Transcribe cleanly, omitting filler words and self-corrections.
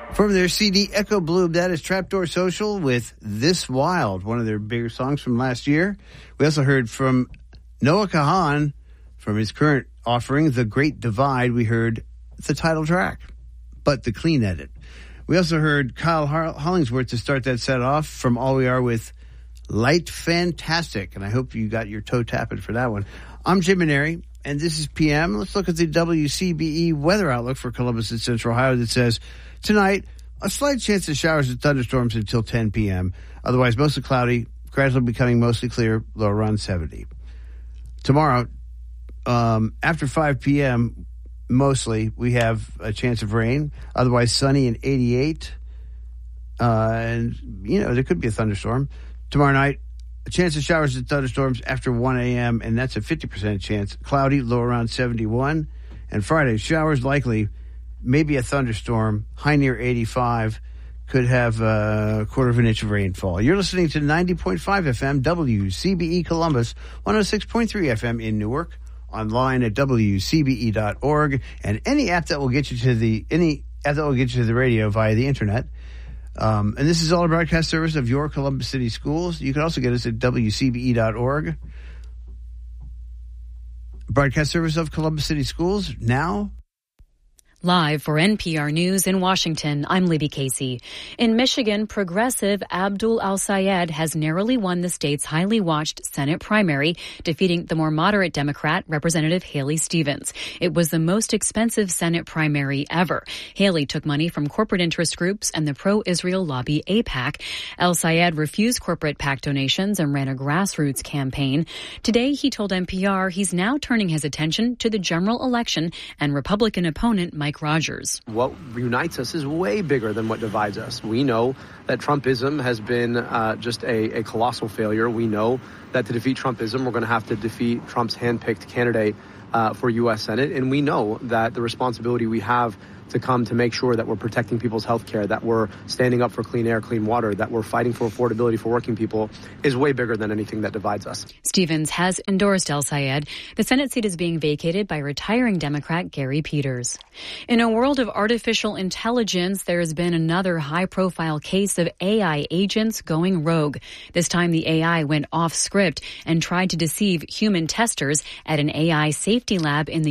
From their CD Echo Bloom, that is Trapdoor Social with This Wild, one of their bigger songs from last year. We also heard from Noah Kahan from his current offering, The Great Divide. We heard the title track, but the clean edit. We also heard Kyle Hollingsworth to start that set off from All We Are with Light Fantastic, and I hope you got your toe tapping for that one. I'm Jim Maneri, and this is PM. Let's look at the WCBE weather outlook for Columbus and Central Ohio that says tonight, a slight chance of showers and thunderstorms until 10 p.m. Otherwise, mostly cloudy, gradually becoming mostly clear, low around 70. Tomorrow, after 5 p.m., mostly, we have a chance of rain. Otherwise, sunny and 88. And, there could be a thunderstorm. Tomorrow night, a chance of showers and thunderstorms after 1 a.m., and that's a 50% chance. Cloudy, low around 71. And Friday, showers likely, maybe a thunderstorm, high near 85, could have a quarter of an inch of rainfall. You're listening to 90.5 FM, WCBE Columbus, 106.3 FM in Newark, online at WCBE.org, and any app that will get you to the radio via the internet. And this is all a broadcast service of your Columbus City Schools. You can also get us at WCBE.org. Broadcast service of Columbus City Schools now. Live for NPR News in Washington, I'm Libby Casey. In Michigan, progressive Abdul Al-Sayed has narrowly won the state's highly watched Senate primary, defeating the more moderate Democrat, Representative Haley Stevens. It was the most expensive Senate primary ever. Haley took money from corporate interest groups and the pro-Israel lobby AIPAC. Al-Sayed refused corporate PAC donations and ran a grassroots campaign. Today, he told NPR he's now turning his attention to the general election and Republican opponent Mike Rogers. What unites us is way bigger than what divides us. We know that Trumpism has been just a colossal failure. We know that to defeat Trumpism, we're going to have to defeat Trump's handpicked candidate for U.S. Senate. And we know that the responsibility we have to come to make sure that we're protecting people's health care, that we're standing up for clean air, clean water, that we're fighting for affordability for working people is way bigger than anything that divides us. Stevens has endorsed Al-Sayed. The Senate seat is being vacated by retiring Democrat Gary Peters. In a world of artificial intelligence, there has been another high-profile case of AI agents going rogue. This time the AI went off script and tried to deceive human testers at an AI safety lab in the